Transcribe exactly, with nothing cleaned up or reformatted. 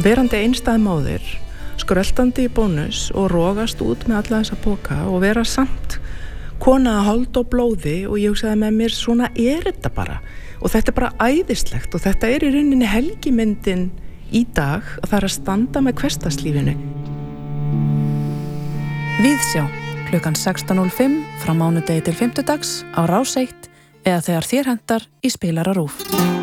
verandi einstæð móðir, skröltandi í bónus og rogast út með alla þessa póka og vera samt kona að hold og blóði og ég hugsaði með mér, svona er þetta bara og þetta er bara æðislegt og þetta er í rauninni helgimyndin í dag að það er að standa með hversdagslífinu. Viðsjá, klukkan sextán núll fimm frá mánudegi til fimmtudags á Rás eitt eða þegar þér hentar í spilara RÚV.